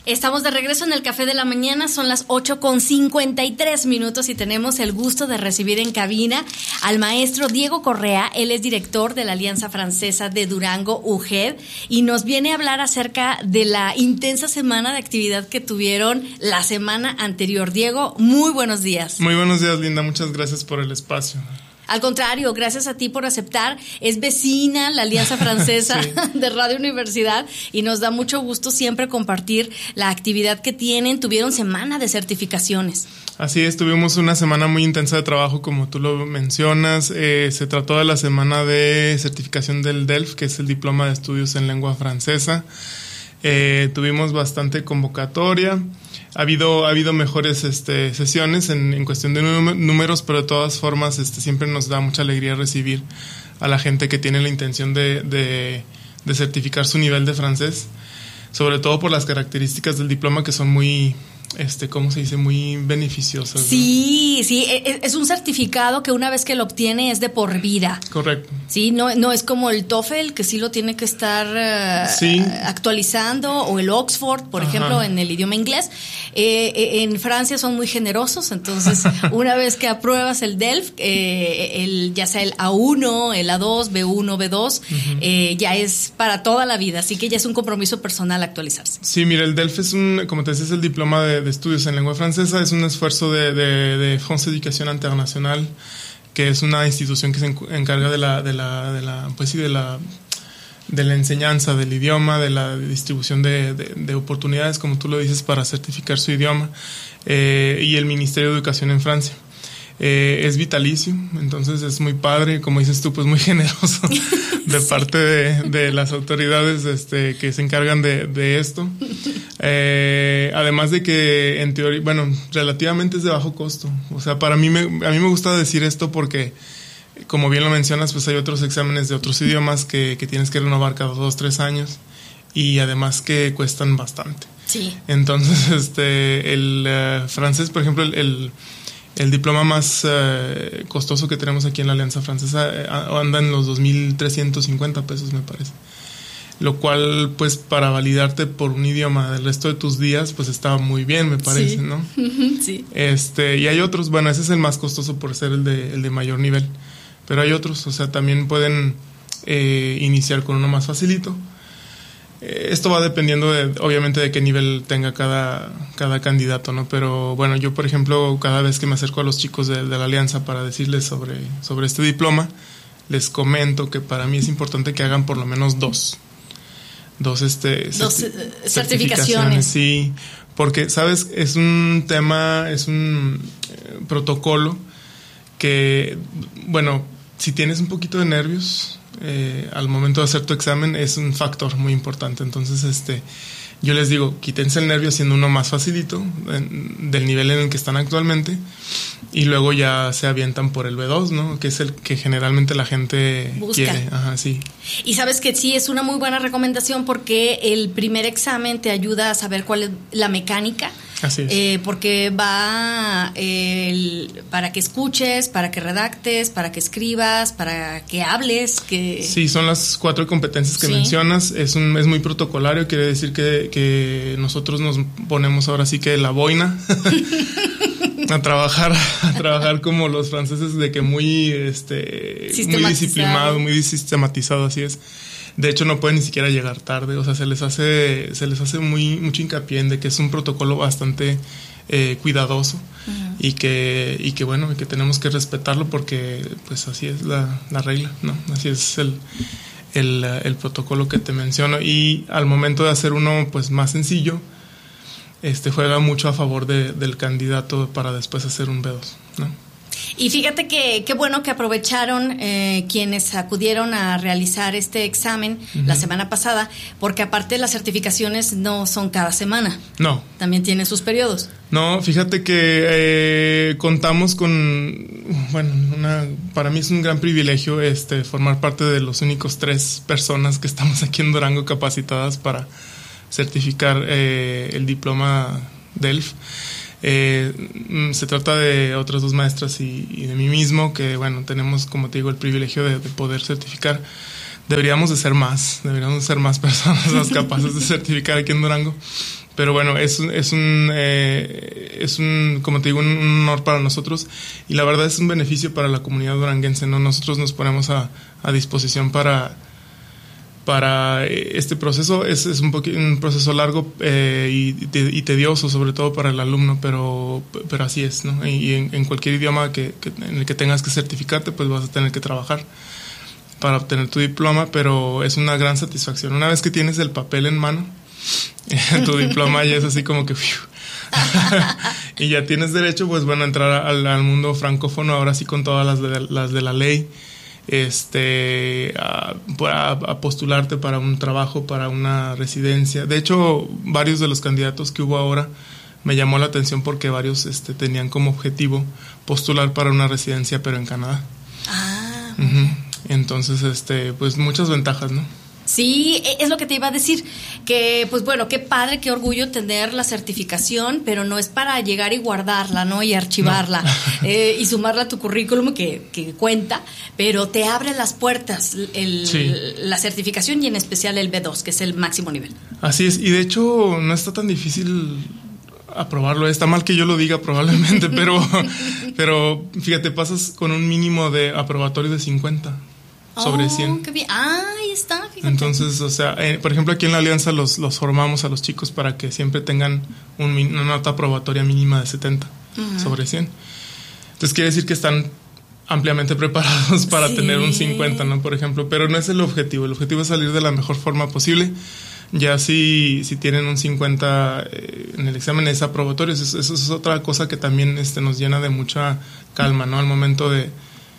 Estamos de regreso en el Café de la Mañana, son las 8:53 y tenemos el gusto de recibir en cabina al maestro Diego Correa. Él es director de la Alianza Francesa de Durango, UGED, y nos viene a hablar acerca de la intensa semana de actividad que tuvieron la semana anterior. Diego, muy buenos días. Muy buenos días, Linda, muchas gracias por el espacio. Al contrario, gracias a ti por aceptar. Es vecina la Alianza Francesa sí. de Radio Universidad y nos da mucho gusto siempre compartir la actividad que tienen. Tuvieron semana de certificaciones. Así es, tuvimos una semana muy intensa de trabajo, como tú lo mencionas. Se trató de la semana de certificación del DELF, que es el Diploma de Estudios en Lengua Francesa. Tuvimos bastante convocatoria. Ha habido mejores sesiones en cuestión de números, pero de todas formas siempre nos da mucha alegría recibir a la gente que tiene la intención de certificar su nivel de francés, sobre todo por las características del diploma que son muy, ¿cómo se dice? Muy beneficiosas. Sí, ¿no? Sí, es un certificado que una vez que lo obtiene es de por vida. Correcto. Sí, no es como el TOEFL, que sí lo tiene que estar actualizando, o el Oxford, por ejemplo, en el idioma inglés. En Francia son muy generosos, entonces una vez que apruebas el DELF, ya sea el A1, el A2, B1, B2, ya es para toda la vida, así que ya es un compromiso personal actualizarse. Sí, mira, el DELF es como te decía, es el diploma de estudios en lengua francesa, es un esfuerzo de France Education International, que es una institución que se encarga de la enseñanza del idioma, de la distribución de oportunidades, como tú lo dices, para certificar su idioma, y el Ministerio de Educación en Francia. Es vitalicio, entonces es muy padre, como dices tú, pues muy generoso de parte de las autoridades que se encargan de esto. Además de que en teoría, relativamente es de bajo costo. O sea, a mí me gusta decir esto porque, como bien lo mencionas, pues hay otros exámenes de otros idiomas que tienes que renovar cada 2-3 años, y además que cuestan bastante. Sí. Entonces, el francés, por ejemplo, el diploma más costoso que tenemos aquí en la Alianza Francesa anda en los 2,350 pesos, me parece. Lo cual, pues, para validarte por un idioma del resto de tus días, pues está muy bien, me parece, sí. ¿No? Sí. Y hay otros, ese es el más costoso por ser el de mayor nivel. Pero hay otros, o sea, también pueden iniciar con uno más facilito. Esto va dependiendo obviamente de qué nivel tenga cada candidato, ¿no? Pero bueno, yo por ejemplo, cada vez que me acerco a los chicos de la Alianza para decirles sobre este diploma, les comento que para mí es importante que hagan por lo menos dos certificaciones. Sí, porque, ¿sabes? Es un tema, es un protocolo que, si tienes un poquito de nervios al momento de hacer tu examen, es un factor muy importante. Entonces, yo les digo, quítense el nervio haciendo uno más facilito del nivel en el que están actualmente, y luego ya se avientan por el B2, ¿no? Que es el que generalmente la gente busca. Quiere. Ajá, sí. Y sabes que sí, es una muy buena recomendación, porque el primer examen te ayuda a saber cuál es la mecánica. Así es. Porque va para que escuches, para que redactes, para que escribas, para que hables. Sí, son las 4 competencias que mencionas. Es muy protocolario, quiere decir que nosotros nos ponemos ahora sí que la boina a trabajar como los franceses, de que muy disciplinado, muy sistematizado, así es. De hecho, no pueden ni siquiera llegar tarde, o sea, se les hace mucho hincapié en de que es un protocolo bastante cuidadoso, y que tenemos que respetarlo, porque pues así es la regla, ¿no? Así es el protocolo que te menciono, y al momento de hacer uno pues más sencillo, juega mucho a favor del candidato para después hacer un B2, ¿no? Y fíjate que qué bueno que aprovecharon quienes acudieron a realizar este examen la semana pasada, porque aparte las certificaciones no son cada semana. No. También tiene sus periodos. No, fíjate que contamos con, para mí es un gran privilegio formar parte de los únicos 3 personas que estamos aquí en Durango capacitadas para certificar el diploma DELF. Se trata de otras 2 maestras y de mí mismo, que tenemos, como te digo, el privilegio de poder certificar. Deberíamos de ser más personas las capaces de certificar aquí en Durango, Pero bueno, es un como te digo, un honor para nosotros, y la verdad es un beneficio para la comunidad duranguense, ¿no? Nosotros nos ponemos a disposición para este proceso. Es un proceso largo y tedioso, sobre todo para el alumno, pero así es, ¿no? Y en cualquier idioma en el que tengas que certificarte, pues vas a tener que trabajar para obtener tu diploma, pero es una gran satisfacción. Una vez que tienes el papel en mano, tu diploma ya es así como que y ya tienes derecho, pues bueno, a entrar al mundo francófono, ahora sí, con todas las de la ley, a postularte para un trabajo, para una residencia. De hecho, varios de los candidatos que hubo ahora me llamó la atención porque varios tenían como objetivo postular para una residencia, pero en Canadá. Entonces, pues muchas ventajas, ¿no? Sí, es lo que te iba a decir, que pues bueno, qué padre, qué orgullo tener la certificación, pero no es para llegar y guardarla, ¿no? Y archivarla, no. Y sumarla a tu currículum, que cuenta, pero te abre las puertas la certificación, y en especial el B2, que es el máximo nivel. Así es, y de hecho no está tan difícil aprobarlo. Está mal que yo lo diga probablemente, pero fíjate, pasas con un mínimo de aprobatorio de 50 sobre 100. Qué bien. Ahí está, fíjate. Entonces, o sea, por ejemplo, aquí en la Alianza los formamos a los chicos para que siempre tengan una nota aprobatoria mínima de 70 sobre 100. Entonces quiere decir que están ampliamente preparados para tener un 50, ¿no? Por ejemplo, pero no es el objetivo. El objetivo es salir de la mejor forma posible. Ya si tienen un 50 en el examen es aprobatorio. Eso es otra cosa que también nos llena de mucha calma, ¿no? Al momento de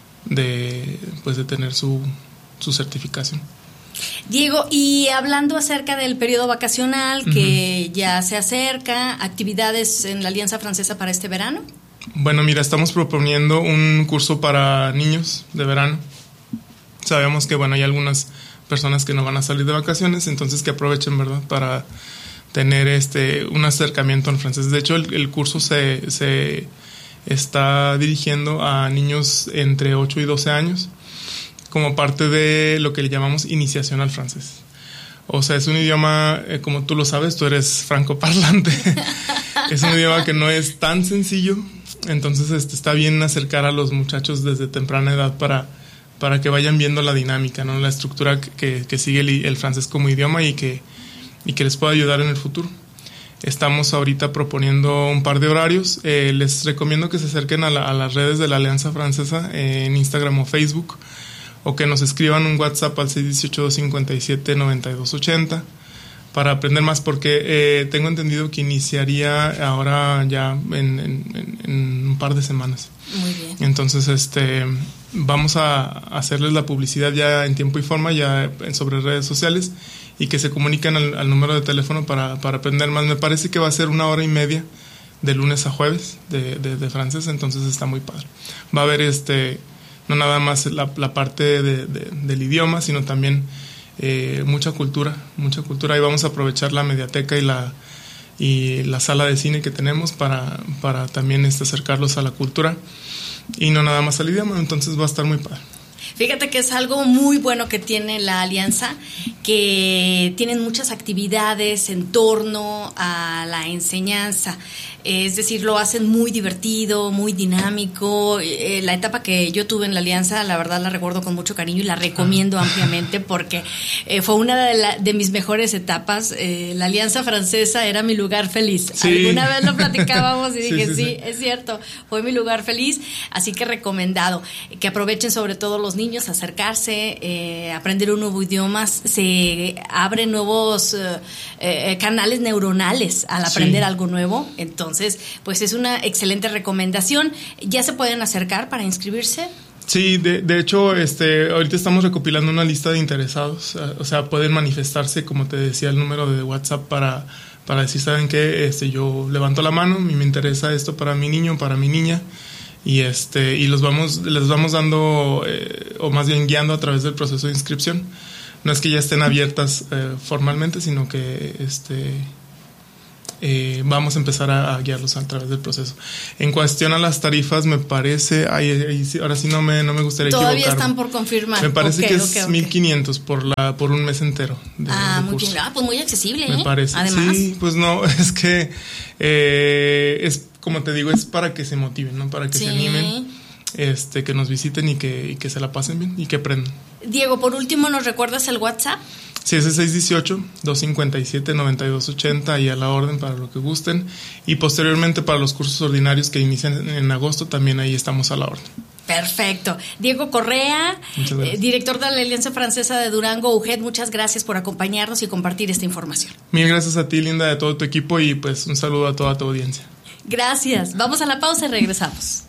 tener su certificación. Diego, y hablando acerca del periodo vacacional que ya se acerca, ¿actividades en la Alianza Francesa para este verano? Bueno, mira, estamos proponiendo un curso para niños de verano. Sabemos que, bueno, hay algunas personas que no van a salir de vacaciones, entonces que aprovechen, ¿verdad?, para tener un acercamiento al francés. De hecho, el curso se está dirigiendo a niños entre 8 y 12 años como parte de lo que le llamamos iniciación al francés. O sea, es un idioma, como tú lo sabes, tú eres francoparlante. Es un idioma que no es tan sencillo, entonces está bien acercar a los muchachos desde temprana edad para que vayan viendo la dinámica, ¿no? La estructura que sigue el francés como idioma y que les pueda ayudar en el futuro. Estamos ahorita proponiendo un par de horarios. Les recomiendo que se acerquen a las redes de la Alianza Francesa en Instagram o Facebook, o que nos escriban un WhatsApp al 618-257-9280 para aprender más, porque tengo entendido que iniciaría ahora ya en un par de semanas. Muy bien. Entonces, vamos a hacerles la publicidad ya en tiempo y forma, ya sobre redes sociales, y que se comuniquen al número de teléfono para aprender más. Me parece que va a ser 1 hora y media de lunes a jueves de francés, entonces está muy padre. Va a haber no nada más la parte del idioma, sino también mucha cultura. Y vamos a aprovechar la mediateca y la sala de cine que tenemos para también acercarlos a la cultura y no nada más al idioma, entonces va a estar muy padre. Fíjate que es algo muy bueno que tiene la Alianza, que tienen muchas actividades en torno a la enseñanza. Es decir, lo hacen muy divertido, muy dinámico. La etapa que yo tuve en la Alianza, la verdad la recuerdo con mucho cariño y la recomiendo ampliamente porque fue una de mis mejores etapas. La Alianza Francesa era mi lugar feliz. Sí. Alguna vez lo platicábamos y dije, sí, es cierto, fue mi lugar feliz. Así que recomendado que aprovechen, sobre todo los niños, acercarse, aprender un nuevo idioma. Se abren nuevos canales neuronales al aprender algo nuevo. Entonces, pues es una excelente recomendación. ¿Ya se pueden acercar para inscribirse? Sí, de hecho, ahorita estamos recopilando una lista de interesados. O sea, pueden manifestarse, como te decía, el número de WhatsApp para decir, ¿saben qué? Yo levanto la mano, me interesa esto para mi niño, para mi niña. Y les vamos dando, o más bien guiando a través del proceso de inscripción. No es que ya estén abiertas formalmente, sino que vamos a empezar a guiarlos a través del proceso. En cuestión a las tarifas, me parece, ahora sí no me gustaría todavía equivocarme. Están por confirmar. Me parece que es 1,500 por un mes entero. Muy bien. Pues muy accesible. Me parece. Además. Sí, pues no, es que es como te digo, es para que se motiven, ¿no? Para que se animen, que nos visiten y que se la pasen bien y que aprendan. Diego, por último, ¿nos recuerdas el WhatsApp? Sí, es el 618-257-9280 y a la orden para lo que gusten. Y posteriormente para los cursos ordinarios que inician en agosto, también ahí estamos a la orden. Perfecto. Diego Correa, director de la Alianza Francesa de Durango, UGED, muchas gracias por acompañarnos y compartir esta información. Mil gracias a ti, Linda, de todo tu equipo, y pues un saludo a toda tu audiencia. Gracias. Vamos a la pausa y regresamos.